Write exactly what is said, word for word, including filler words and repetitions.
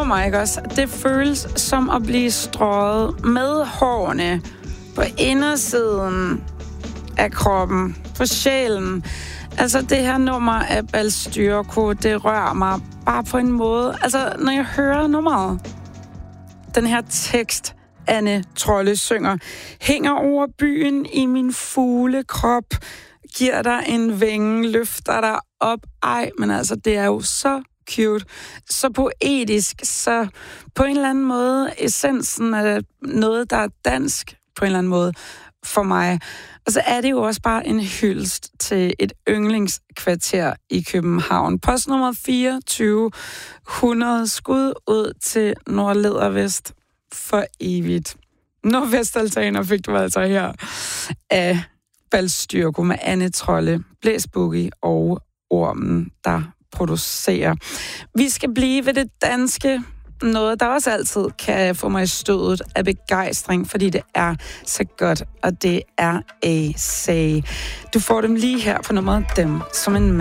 nummer, ikke også? Det føles som at blive strøget med hårene på indersiden af kroppen, på sjælen. Altså, det her nummer af Balstyrko, det rører mig bare på en måde. Altså, når jeg hører nummeret, den her tekst, Anne Trolle synger, hænger over byen i min fuglekrop, giver dig en vinge, løfter dig op. Ej, men altså, det er jo så cute, så poetisk, så på en eller anden måde essensen af noget, der er dansk på en eller anden måde for mig. Og så er det jo også bare en hyldest til et yndlingskvarter i København. Postnummer fireogtyve hundrede, skud ud til Nordleder Vest for evigt. Nordvestaltaner fik du altså her af Balstyrko med Anne Trolle, Blæs Boogie og Ormen, der producerer. Vi skal blive ved det danske, noget, der også altid kan få mig i stødet af begejstring, fordi det er så godt, og det er A-Say. Du får dem lige her på nummeret Dem som en mand.